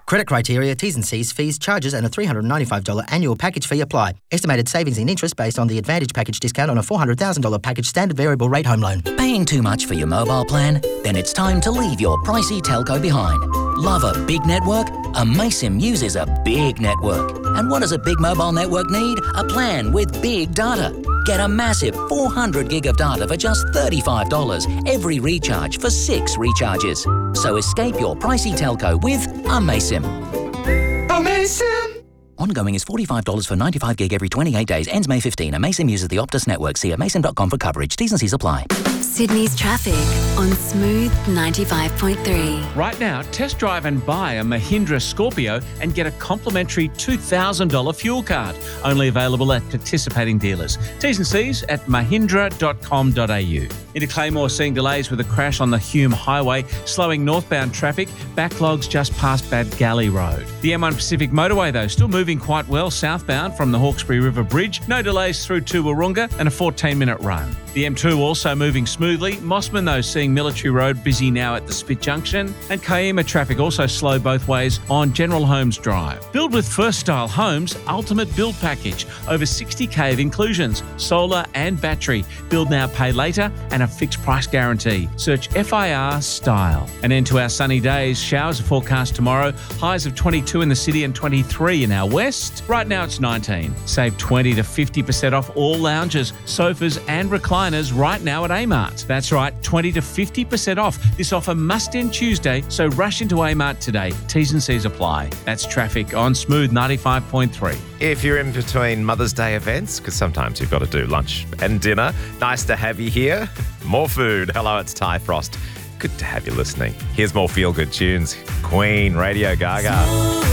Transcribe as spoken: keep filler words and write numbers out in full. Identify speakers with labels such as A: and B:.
A: Credit criteria, T's and C's, fees, charges and a three hundred ninety-five dollars annual package fee apply. Estimated savings in interest based on the Advantage package discount on a four hundred thousand dollars package standard variable rate home loan.
B: Paying too much for your mobile plan? Then it's time to leave your pricey telco behind. Love a big network? Amaysim uses a big network. And what does a big mobile network need? A plan with big data. Get a massive four hundred gig of data for just thirty-five dollars every recharge for six recharges. So escape your pricey telco with Amaysim.
C: Amaysim!
B: Ongoing is forty-five dollars for ninety-five gig every twenty-eight days. Ends May fifteenth. Amaysim uses the Optus network. See amaysim dot com for coverage. T's and C's apply.
D: Sydney's traffic on Smooth ninety-five point three.
E: Right now, test drive and buy a Mahindra Scorpio and get a complimentary two thousand dollars fuel card. Only available at participating dealers. T's and C's at mahindra dot com dot a u. Into Claymore, seeing delays with a crash on the Hume Highway, slowing northbound traffic, backlogs just past Bad Galley Road. The M one Pacific Motorway, though, still moving quite well southbound from the Hawkesbury River Bridge. No delays through to Wahroonga and a fourteen minute run. The M two also moving smoothly. Mossman, though, seeing Military Road busy now at the Spit Junction. And Kiama traffic also slow both ways on General Holmes Drive. Build with First Style Homes Ultimate Build Package. Over sixty K of inclusions, solar and battery. Build now, pay later, and a fixed price guarantee. Search F I R Style. And into our sunny days. Showers are forecast tomorrow. Highs of twenty-two in the city and twenty-three in our west. Right now it's nineteen. Save twenty to fifty percent off all lounges, sofas and recliners right now at Amart. That's right, twenty to fifty percent off. This offer must end Tuesday, so rush into Amart today. T's and C's apply. That's traffic on Smooth ninety-five point three.
F: If you're in between Mother's Day events, because sometimes you've got to do lunch and dinner, nice to have you here. More food. Hello, it's Ty Frost. Good to have you listening. Here's more feel-good tunes. Queen, Radio Gaga.